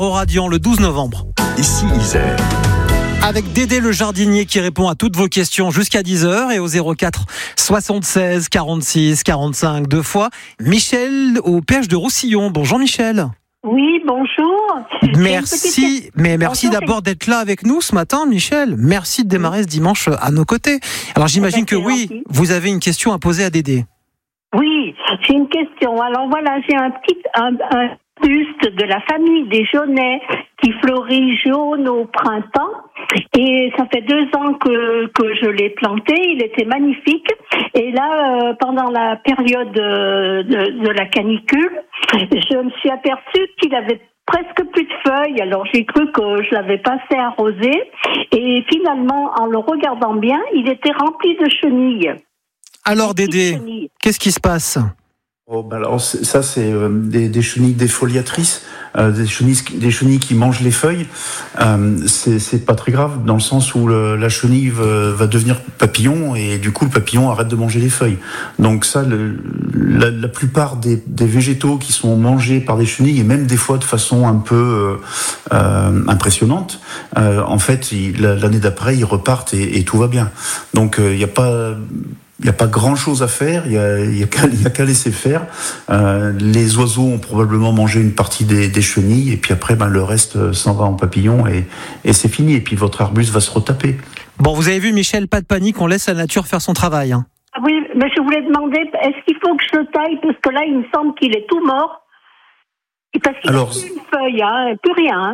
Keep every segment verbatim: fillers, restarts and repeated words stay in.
au Radiant le douze novembre. Ici Isère. Avec Dédé le jardinier qui répond à toutes vos questions jusqu'à dix heures et au zéro quatre soixante-seize quarante-six quarante-cinq deux fois. Michel au péage de Roussillon. Bonjour Michel. Oui, bonjour. Merci, mais merci Bonjour, d'abord d'être là avec nous ce matin, Michel. Merci de démarrer ce dimanche à nos côtés. Alors j'imagine que oui, gentil. vous avez une question à poser à Dédé. Oui, j'ai une question. Alors voilà, j'ai un petit un, un buste de la famille des Jaunets qui fleurit jaune au printemps. Et ça fait deux ans que, que je l'ai planté. Il était magnifique. Et là, euh, pendant la période de, de, de la canicule, je me suis aperçue qu'il avait presque plus de feuilles. Alors j'ai cru que je l'avais pas assez arrosé. Et finalement, en le regardant bien, il était rempli de chenilles. Alors Des petites Dédé, chenilles. qu'est-ce qui se passe ? Oh, bah alors c'est- ça c'est euh, des, des chenilles défoliatrices, euh, des chenilles des chenilles qui mangent les feuilles. Euh, c'est c'est pas très grave dans le sens où le, la chenille va, va devenir papillon et du coup le papillon arrête de manger les feuilles. Donc ça, le, la, la plupart des, des végétaux qui sont mangés par des chenilles et même des fois de façon un peu euh, euh, impressionnante, euh, en fait il- la- l'année d'après ils repartent et, et tout va bien. Donc il n'y a pas Il n'y a pas grand-chose à faire, il n'y a, il y a qu'à il y a qu'à laisser faire. Euh, les oiseaux ont probablement mangé une partie des, des chenilles, et puis après, ben, le reste euh, s'en va en papillon, et, et c'est fini. Et puis votre arbuste va se retaper. Bon, vous avez vu Michel, pas de panique, on laisse la nature faire son travail. Hein. Ah oui, mais je voulais demander, est-ce qu'il faut que je le taille? Parce que là, il me semble qu'il est tout mort. Et parce qu'il n'a Alors, plus une feuille, hein, plus rien. Hein.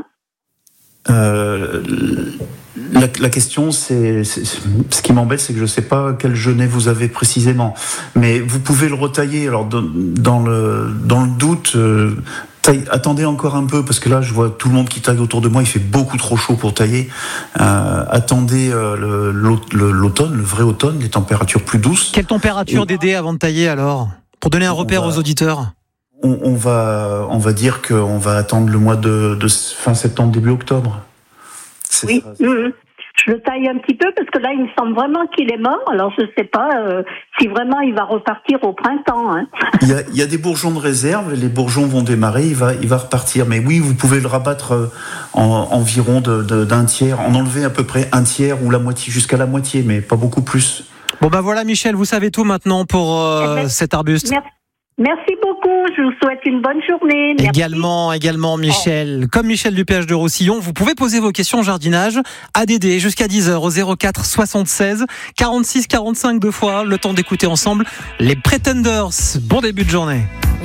Euh, la, la question, c'est, c'est ce qui m'embête, c'est que je ne sais pas quel genêt vous avez précisément, mais vous pouvez le retailler. Alors dans, dans le dans le doute, euh, taille, attendez encore un peu parce que là, je vois tout le monde qui taille autour de moi. Il fait beaucoup trop chaud pour tailler. Euh, attendez euh, le, le, l'automne, le vrai automne, les températures plus douces. Quelle température Et- Dédé avant de tailler alors ? Pour donner un On repère va- aux auditeurs. On, on va on va dire qu'on va attendre le mois de, de fin septembre, début octobre. C'est Oui, ça. hum, hum. Je le taille un petit peu parce que là, il me semble vraiment qu'il est mort. Alors, je ne sais pas euh, si vraiment il va repartir au printemps. Hein. Il y, a, il y a des bourgeons de réserve, les bourgeons vont démarrer, il va, il va repartir. Mais oui, vous pouvez le rabattre euh, en, environ de, de, d'un tiers, en enlever à peu près un tiers ou la moitié, jusqu'à la moitié, mais pas beaucoup plus. Bon bah voilà Michel, vous savez tout maintenant pour euh, Eh ben, cet arbuste. Merci, merci beaucoup. Je vous souhaite une bonne journée. Merci. Également, également Michel. Comme Michel du péage de Roussillon, vous pouvez poser vos questions jardinage à Dédé jusqu'à dix heures au zéro quatre soixante-seize quarante-six quarante-cinq deux fois. Le temps d'écouter ensemble les Pretenders. Bon début de journée.